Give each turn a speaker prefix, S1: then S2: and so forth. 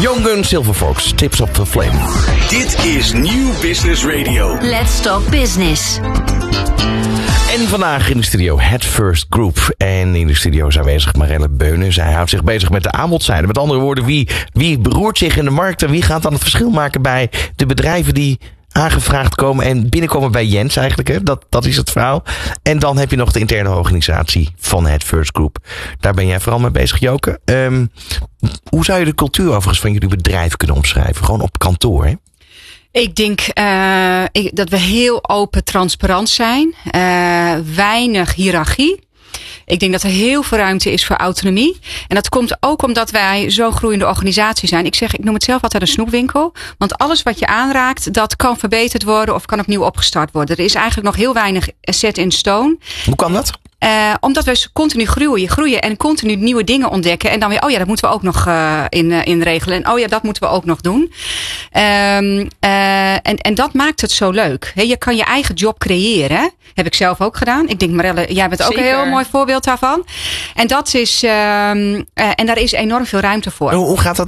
S1: Young Guns, Silver Fox, Tips of the Flame.
S2: Dit is Nieuw Business Radio.
S3: Let's Talk Business.
S1: En vandaag in de studio Head First Group. En in de studio is aanwezig Marelle Beunen. Zij houdt zich bezig met de aanbodzijde. Met andere woorden, wie beroert zich in de markt en wie gaat dan het verschil maken bij de bedrijven die aangevraagd komen en binnenkomen bij Jens eigenlijk. Hè? Dat is het verhaal. En dan heb je nog de interne organisatie van Head First Group. Daar ben jij vooral mee bezig, Joke. Hoe zou je de cultuur overigens van jullie bedrijf kunnen omschrijven? Gewoon op kantoor, hè?
S4: Ik denk dat we heel open, transparant zijn. Weinig hiërarchie. Ik denk dat er heel veel ruimte is voor autonomie. En dat komt ook omdat wij zo'n groeiende organisatie zijn. Ik noem het zelf altijd een snoepwinkel. Want alles wat je aanraakt, dat kan verbeterd worden of kan opnieuw opgestart worden. Er is eigenlijk nog heel weinig set in stone.
S1: Hoe kan dat?
S4: Omdat we continu groeien en continu nieuwe dingen ontdekken. En dan weer, dat moeten we ook nog inregelen. En dat moeten we ook nog doen. En dat maakt het zo leuk. Je kan je eigen job creëren. Heb ik zelf ook gedaan. Ik denk, Marelle, jij bent ook een heel mooi voorbeeld daarvan. En dat is, en daar is enorm veel ruimte voor.
S1: Hoe gaat dat?